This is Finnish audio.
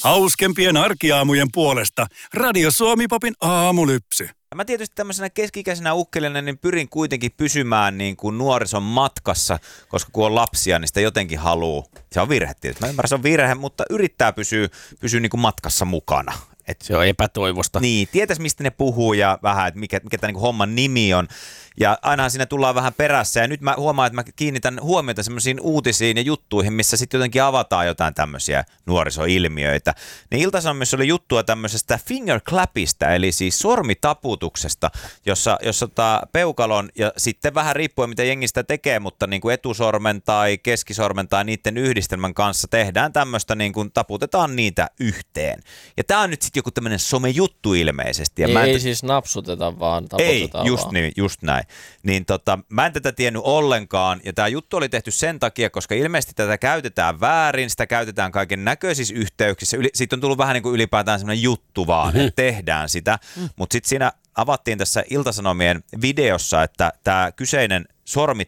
Hauskempien arkiaamujen puolesta Radio Suomi-popin aamulypsy. Mä tietysti tämmöisenä keski-ikäisenä ukkelina niin pyrin kuitenkin pysymään niin kuin nuorison matkassa, koska kun on lapsia, niin sitä jotenkin haluaa. Se on virhe tietysti. Mä ymmärrän, se on virhe, mutta yrittää pysyä niin kuin matkassa mukana. Se on epätoivosta. Niin, tietäisi mistä ne puhuu ja vähän, että mikä tämä niin homman nimi on. Ja ainahan siinä tullaan vähän perässä. Ja nyt mä huomaan, että mä kiinnitän huomiota semmoisiin uutisiin ja juttuihin, missä sitten jotenkin avataan jotain tämmöisiä nuorisoilmiöitä. Niin Ilta-Sanomissa oli juttua tämmöisestä finger clapista, eli siis sormitaputuksesta, jossa peukalon ja sitten vähän riippuen mitä jengi sitä tekee, mutta niin kuin etusormen tai keskisormen tai niiden yhdistelmän kanssa tehdään tämmöistä, niin kuin taputetaan niitä yhteen. Ja tää on nyt sitten joku tämmöinen somejuttu ilmeisesti. Ja ei siis napsuteta vaan, taputetaan vaan. Niin, just näin. Niin mä en tätä tiennyt ollenkaan, ja tämä juttu oli tehty sen takia, koska ilmeisesti tätä käytetään väärin, sitä käytetään kaiken näköisissä yhteyksissä. Siitä on tullut vähän niin kuin ylipäätään semmoinen juttu vaan, että tehdään sitä. Mutta sitten siinä avattiin tässä Ilta-Sanomien videossa, että tämä kyseinen